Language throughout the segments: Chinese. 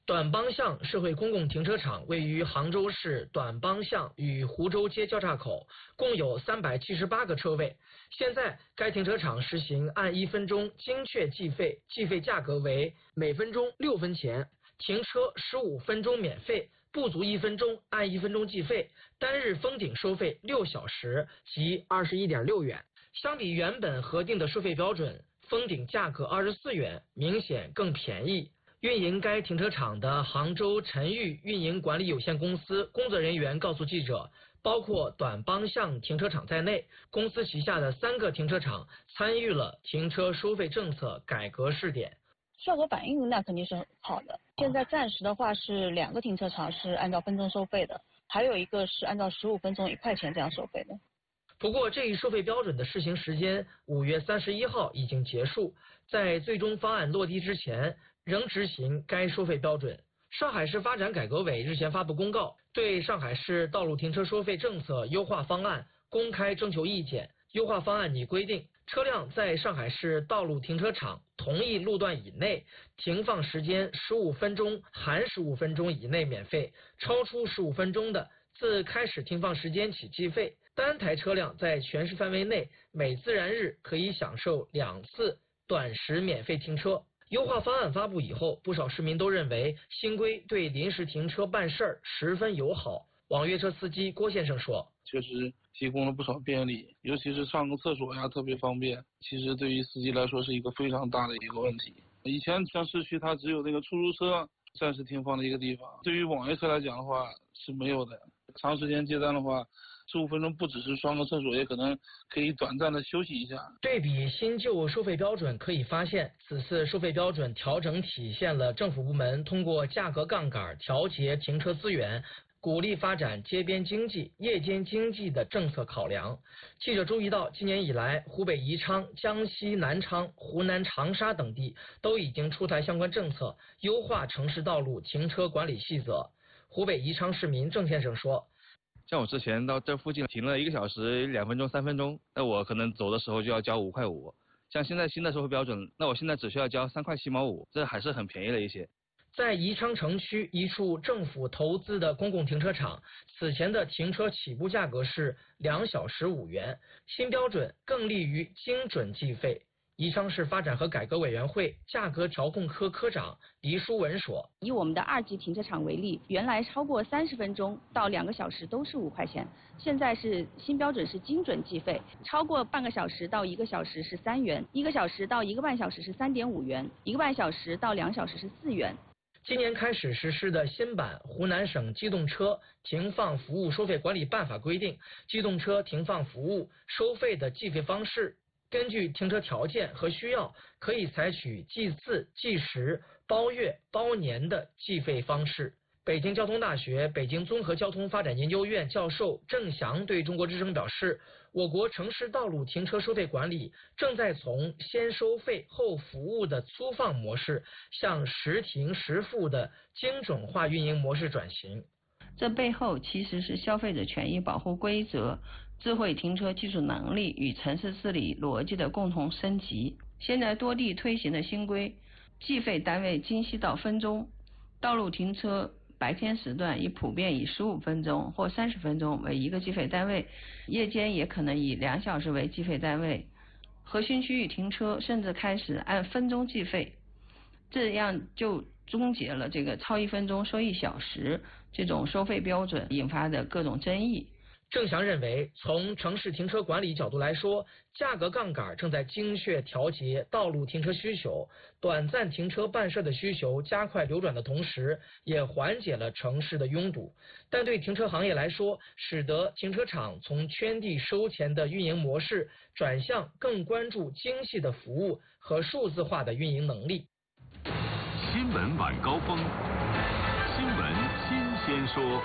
短邦巷社会公共停车场位于杭州市短邦巷与湖州街交叉口，共有378个车位。现在该停车场实行按1分钟精确计费，计费价格为每分钟6分钱，停车15分钟免费，不足1分钟按1分钟计费，单日封顶收费6小时即21.6元。相比原本核定的收费标准，封顶价格24元，明显更便宜。运营该停车场的杭州晨裕运营管理有限公司工作人员告诉记者，包括短邦巷停车场在内，公司旗下的3个停车场参与了停车收费政策改革试点。 效果反应那肯定是好的。现在暂时的话是2个停车场是按照分钟收费的，还有一个是按照15分钟1块钱这样收费的。 不过，这一收费标准的试行时间5月31号已经结束，在最终方案落地之前，仍执行该收费标准。上海市发展改革委日前发布公告，对上海市道路停车收费政策优化方案公开征求意见。优化方案拟规定，车辆在上海市道路停车场同一路段以内停放时间15分钟含15分钟以内免费，超出15分钟的，自开始停放时间起计费。单台车辆在全市范围内每自然日可以享受2次短时免费停车。优化方案发布以后，不少市民都认为新规对临时停车办事儿十分友好。网约车司机郭先生说， 确实提供了不少便利，尤其是上个厕所呀特别方便，其实对于司机来说是一个非常大的一个问题。以前像市区它只有那个出租车暂时停放的一个地方，对于网约车来讲的话是没有的。长时间接单的话，15分钟不只是上个厕所，也可能可以短暂的休息一下。 对比新旧收费标准，可以发现此次收费标准调整体现了政府部门通过价格杠杆调节停车资源，鼓励发展街边经济、夜间经济的政策考量。记者注意到，今年以来，湖北宜昌、江西南昌、湖南长沙等地都已经出台相关政策，优化城市道路停车管理细则。湖北宜昌市民郑先生说， 像我之前到这附近停了1个小时2分钟3分钟，那我可能走的时候就要交5块5。像现在新的收费标准，那我现在只需要交3块7毛5，这还是很便宜了一些。 在宜昌城区一处政府投资的公共停车场，此前的停车起步价格是2小时5元，新标准更利于精准计费。宜昌市发展和改革委员会价格调控科科长黎淑文说， 以我们的2级停车场为例，原来超过30分钟到2个小时都是5块钱，现在是新标准是精准计费，超过半个小时到1个小时是3元，1个小时到1个半小时是3.5元，1个半小时到2小时是4元。 今年开始实施的新版湖南省机动车停放服务收费管理办法规定，机动车停放服务收费的计费方式根据停车条件和需要，可以采取计次、计时、包月、包年的计费方式。北京交通大学北京综合交通发展研究院教授郑翔对中国之声表示，我国城市道路停车收费管理正在从先收费后服务的粗放模式向实停实付的精准化运营模式转型。 这背后其实是消费者权益保护规则、智慧停车技术能力与城市治理逻辑的共同升级。现在多地推行的新规，计费单位精细到分钟，道路停车白天时段普遍以15分钟或30分钟为一个计费单位，夜间也可能以2小时为计费单位。核心区域停车甚至开始按分钟计费，这样就终结了这个超1分钟收1小时这种收费标准引发的各种争议。 郑翔认为，从城市停车管理角度来说，价格杠杆正在精确调节道路停车需求，短暂停车办事的需求加快流转的同时，也缓解了城市的拥堵。但对停车行业来说，使得停车场从圈地收钱的运营模式转向更关注精细的服务和数字化的运营能力。 新闻晚高峰，新闻新鲜说。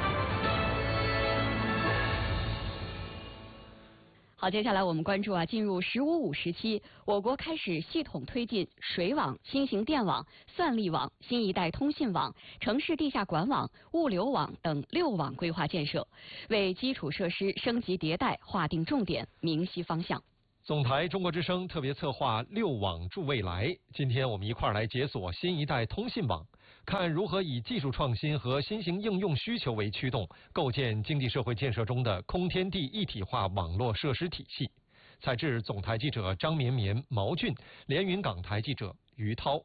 好，接下来我们关注进入“15+5”时期，我国开始系统推进水网、新型电网、算力网、新一代通信网、城市地下管网、物流网等6网规划建设，为基础设施升级迭代划定重点，明晰方向。 总台中国之声特别策划6网助未来，今天我们一块儿来解锁新一代通信网。 看如何以技术创新和新型应用需求为驱动，构建经济社会建设中的空天地一体化网络设施体系。采制总台记者张绵绵、毛俊，连云港台记者于涛。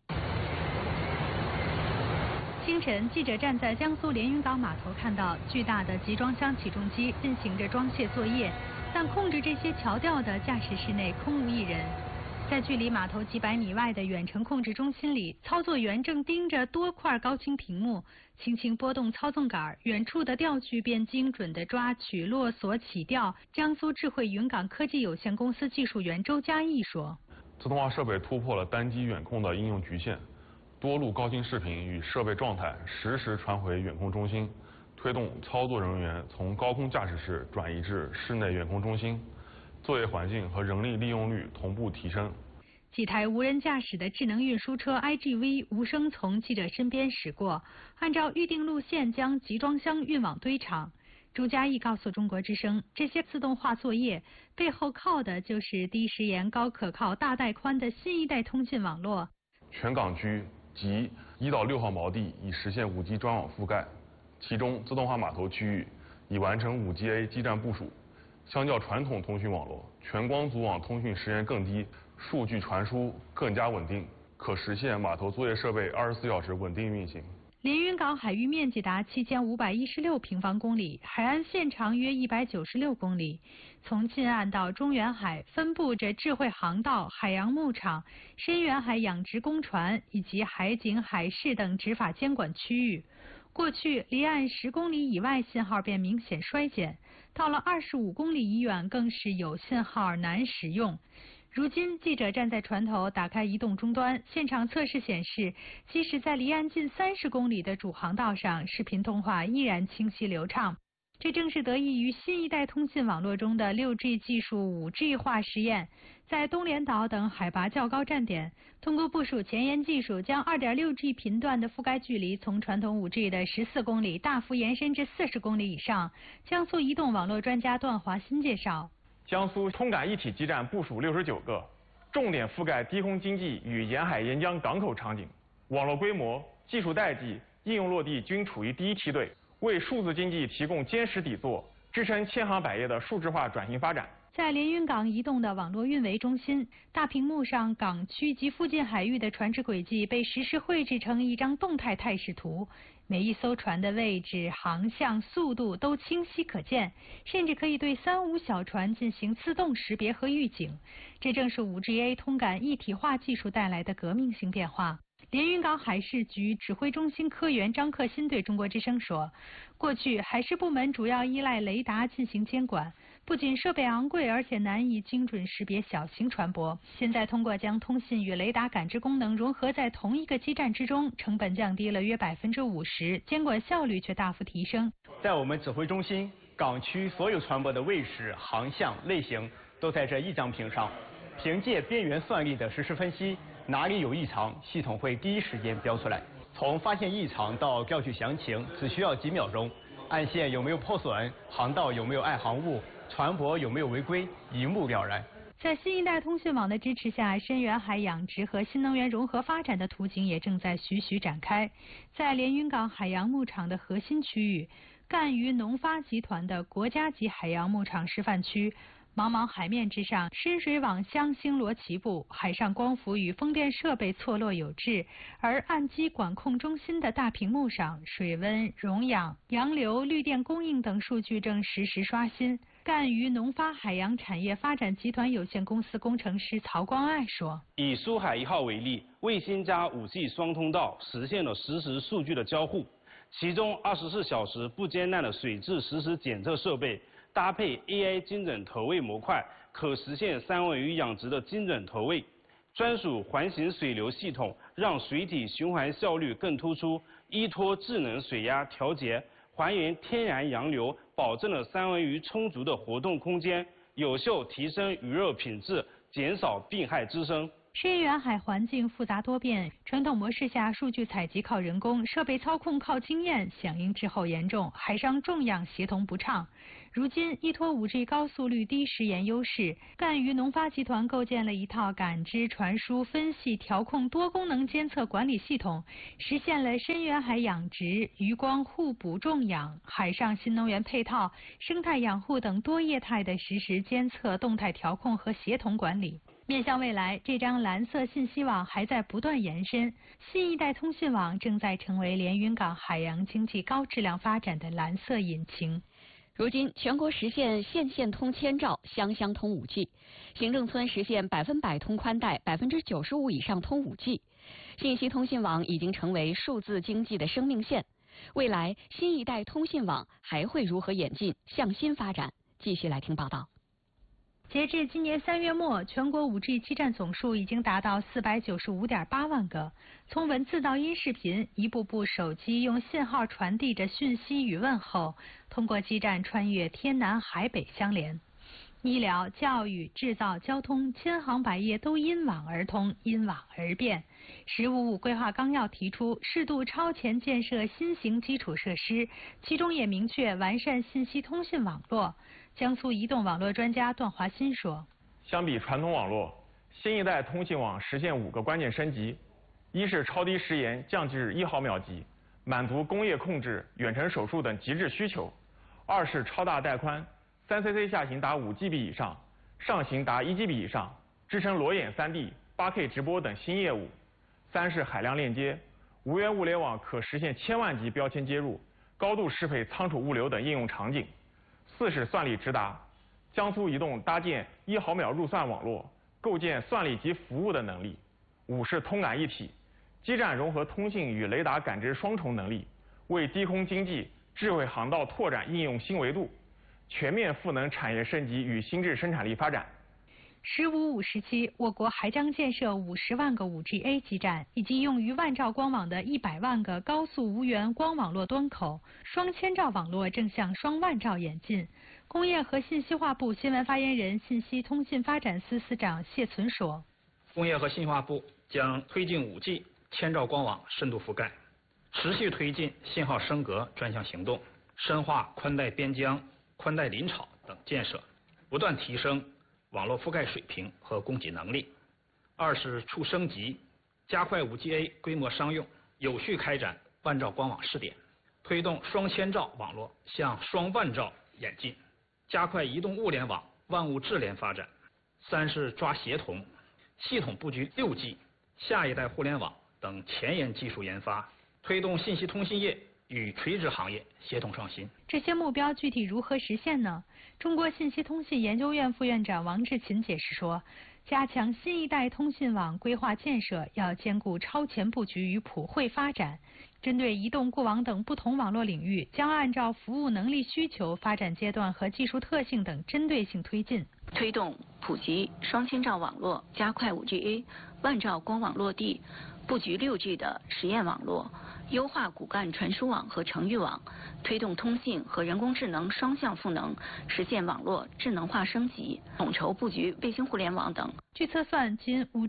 清晨，记者站在江苏连云港码头，看到巨大的集装箱起重机进行着装卸作业，但控制这些桥吊的驾驶室内空无一人。在距离码头几百米外的远程控制中心里，操作员正盯着多块高清屏幕，轻轻拨动操纵杆，远处的吊具便精准地抓取、落锁、起吊。江苏智慧云港科技有限公司技术员周嘉义说：“ 自动化设备突破了单机远控的应用局限。”多路高清视频与设备状态实时传回远控中心，推动操作人员从高空驾驶室转移至室内远控中心，作业环境和人力利用率同步提升。 几台无人驾驶的智能运输车 IGV 无声从记者身边驶过，按照预定路线将集装箱运往堆场。周嘉义告诉中国之声，这些自动化作业背后靠的就是低时延、高可靠、大带宽的新一代通信网络。 全港区及1到6号锚地已实现5G 专网覆盖，其中自动化码头区域已完成5G-A 基站部署。相较传统通讯网络，全光组网通讯时延更低，数据传输更加稳定，可实现码头作业设备24小时稳定运行。 连云港海域面积达7516平方公里，海岸线长约196公里。从近岸到中远海分布着智慧航道、海洋牧场、深远海养殖工船以及海警、海事等执法监管区域。过去离岸10公里以外信号便明显衰减，到了25公里以远更是有信号难使用。如今，记者站在船头，打开移动终端，现场测试显示，即使在离岸近30公里的主航道上，视频通话依然清晰流畅。这正是得益于新一代通信网络中的6G 技术5G 化实验。在东连岛等海拔较高站点，通过部署前沿技术，将2.6G 频段的覆盖距离从传统5G 的14公里大幅延伸至40公里以上。江苏移动网络专家段华新介绍。 江苏通感一体基站部署69个，重点覆盖低空经济与沿海沿江港口场景，网络规模、技术代际、应用落地均处于第一梯队，为数字经济提供坚实底座，支撑千行百业的数字化转型发展。 在连云港移动的网络运维中心，大屏幕上港区及附近海域的船只轨迹被实时绘制成一张动态态势图，每一艘船的位置、航向、速度都清晰可见，甚至可以对3、5小船进行自动识别和预警。这正是5G-A 通感一体化技术带来的革命性变化。连云港海事局指挥中心科员张克新对中国之声说，过去海事部门主要依赖雷达进行监管，不仅设备昂贵，而且难以精准识别小型船舶。现在通过将通信与雷达感知功能融合在同一个基站之中，成本降低了约50%，监管效率却大幅提升。 在我们指挥中心，港区所有船舶的位置、航向、类型都在这一张屏上，凭借边缘算力的实时分析，哪里有异常，系统会第一时间标出来。从发现异常到调取详情，只需要几秒钟。岸线有没有破损，航道有没有碍航物，船舶有没有违规，一目了然。 在新一代通讯网的支持下，深远海养殖和新能源融合发展的图景也正在徐徐展开。在连云港海洋牧场的核心区域，赣榆农发集团的国家级海洋牧场示范区，茫茫海面之上，深水网箱星罗棋布，海上光伏与风电设备错落有致，而岸基管控中心的大屏幕上，水温、溶氧、洋流、绿电供应等数据正实时刷新。赣榆农发海洋产业发展集团有限公司工程师曹光爱说：“ 以苏海1号为例，卫星加5G 双通道实现了实时数据的交互，其中24小时不间断的水质实时检测设备，搭配 AI 精准投喂模块，可实现三文鱼养殖的精准投喂。专属环形水流系统让水体循环效率更突出，依托智能水压调节，还原天然洋流，保证了三文鱼充足的活动空间，有效提升鱼肉品质，减少病害滋生。” 深远海环境复杂多变，传统模式下数据采集靠人工，设备操控靠经验，响应滞后严重，海上重氧协同不畅。如今，依托 5G 高速率低时延优势，赣榆农发集团构建了一套感知、传输、分析、调控多功能监测管理系统，实现了深远海养殖、渔光互补种养、海上新能源配套、生态养护等多业态的实时监测、动态调控和协同管理。面向未来，这张蓝色信息网还在不断延伸，新一代通信网正在成为连云港海洋经济高质量发展的蓝色引擎。 如今，全国实现县县通千兆，乡乡通5G，行政村实现100%通宽带，95%以上通5G。信息通信网已经成为数字经济的生命线。未来，新一代通信网还会如何演进、向新发展？继续来听报道。 截至今年3月末，全国5G 基站总数已经达到495.8万个。从文字到音视频，一部部手机用信号传递着讯息与问候，通过基站穿越天南海北相连。医疗、教育、制造、交通，千行百业都因网而通，因网而变。“15+5”规划纲要提出适度超前建设新型基础设施，其中也明确完善信息通信网络。江苏移动网络专家段华新说：“ 相比传统网络，新一代通信网实现5个关键升级：一是超低时延降至1毫秒级，满足工业控制、远程手术等极致需求；二是超大带宽，3cc 下行达5GB 以上，上行达1GB 以上，支撑裸眼3D、8K 直播等新业务；三是海量链接，无源物联网可实现1000万级标签接入，高度适配仓储物流等应用场景。四是算力直达，江苏移动搭建1毫秒入算网络，构建算力及服务的能力。五是通感一体，基站融合通信与雷达感知双重能力，为低空经济、智慧航道拓展应用新维度，全面赋能产业升级与新质生产力发展。 “15+5”时期，我国还将建设50万个5G-A 基站，以及用于万兆光网的100万个高速无源光网络端口，双千兆网络正向双万兆演进。工业和信息化部新闻发言人、信息通信发展司司长谢存说：“ 工业和信息化部将推进5G千兆光网深度覆盖，持续推进信号升格专项行动，深化宽带边疆、宽带临场等建设，不断提升网络覆盖水平和供给能力。二是促升级，加快5G-A 规模商用，有序开展万兆光网试点，推动双千兆网络向双万兆演进，加快移动物联网万物智联发展。三是抓协同，系统布局6G、下一代互联网等前沿技术研发，推动信息通信业与垂直行业协同创新。” 这些目标具体如何实现呢？中国信息通信研究院副院长王志勤解释说，加强新一代通信网规划建设，要兼顾超前布局与普惠发展。针对移动、固网等不同网络领域，将按照服务能力需求、发展阶段和技术特性等针对性推进， 推动普及双千兆网络，加快5G-A 万兆光网落地，布局6G 的实验网络，优化骨干传输网和程域网，推动通信和人工智能双向赋能，实现网络智能化升级，统筹布局卫星互联网等。 据测算，仅5G